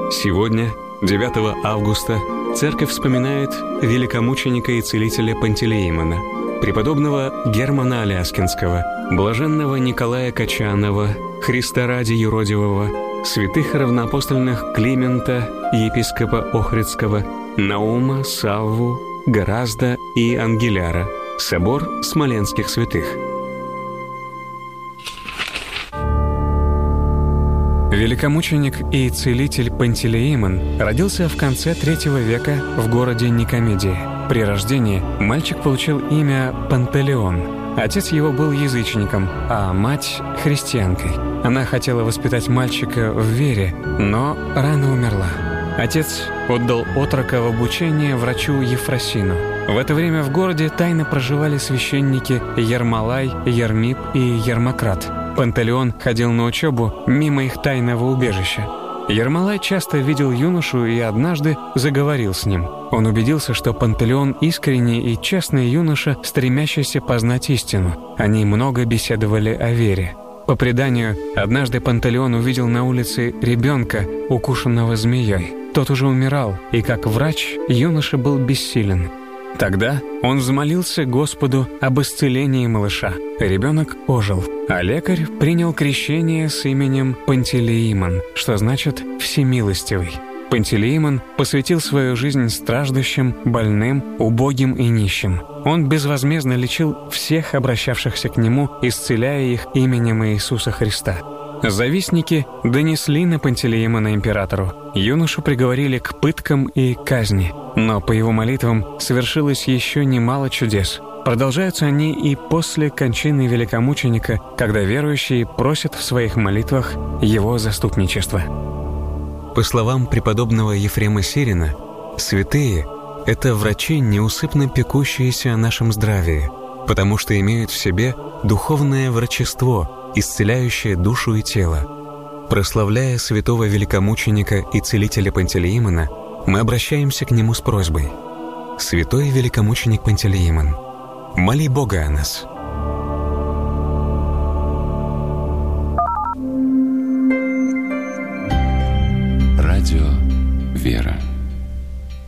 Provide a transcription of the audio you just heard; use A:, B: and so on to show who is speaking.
A: Сегодня, 9 августа, Церковь вспоминает великомученика и целителя Пантелеимона, преподобного Германа Аляскинского, блаженного Николая Качанова, Христа ради юродивого, святых равноапостольных Климента, епископа Охридского, Наума, Савву, Горазда и Ангеляра, собор смоленских святых. Великомученик и целитель Пантелеимон родился в конце III века в городе Никомедии. При рождении мальчик получил имя Пантелеон. Отец его был язычником, а мать — христианкой. Она хотела воспитать мальчика в вере, но рано умерла. Отец отдал отрока в обучение врачу Ефросину. В это время в городе тайно проживали священники Ермолай, Ермип и Ермократ. Пантелеон ходил на учебу мимо их тайного убежища. Ермолай часто видел юношу и однажды заговорил с ним. Он убедился, что Пантелеон искренний и честный юноша, стремящийся познать истину. Они много беседовали о вере. По преданию, однажды Пантелеон увидел на улице ребенка, укушенного змеей. Тот уже умирал, и как врач юноша был бессилен. Тогда он взмолился Господу об исцелении малыша. Ребенок ожил, а лекарь принял крещение с именем Пантелеимон, что значит «всемилостивый». Пантелеимон посвятил свою жизнь страждущим, больным, убогим и нищим. Он безвозмездно лечил всех обращавшихся к нему, исцеляя их именем Иисуса Христа. Завистники донесли на Пантелеимона императору. Юношу приговорили к пыткам и казни. Но по его молитвам совершилось еще немало чудес. Продолжаются они и после кончины великомученика, когда верующие просят в своих молитвах его заступничества. По словам преподобного Ефрема Сирина, святые — это врачи, неусыпно пекущиеся о нашем здравии, потому что имеют в себе духовное врачество, исцеляющее душу и тело. Прославляя святого великомученика и целителя Пантелеимона, мы обращаемся к нему с просьбой: «Святой великомученик Пантелеимон, моли Бога о нас».